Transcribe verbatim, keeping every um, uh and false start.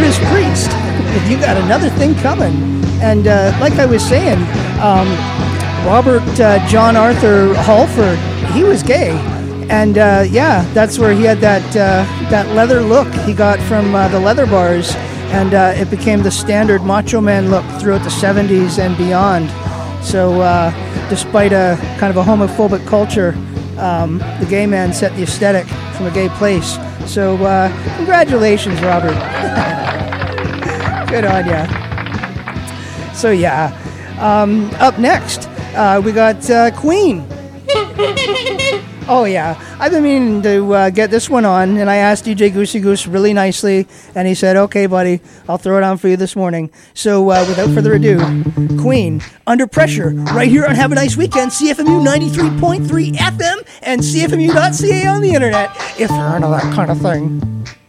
Judas Priest, if you got another thing coming. And uh, like I was saying, um, Robert uh, John Arthur Halford, he was gay. And uh, yeah, that's where he had that uh, that leather look he got from uh, the leather bars, and uh, it became the standard Macho Man look throughout the seventies and beyond. So uh, despite a kind of a homophobic culture, um, the gay man set the aesthetic from a gay place. So uh, congratulations, Robert. Good on ya. So yeah, um, up next, uh, we got uh, Queen. Oh, yeah. I've been meaning to uh, get this one on, and I asked D J Goosey Goose really nicely, and he said, okay, buddy, I'll throw it on for you this morning. So, uh, without further ado, Queen, Under Pressure, right here on Have a Nice Weekend, C F M U ninety-three point three F M, and C F M U dot C A on the internet, if you're into that kind of thing.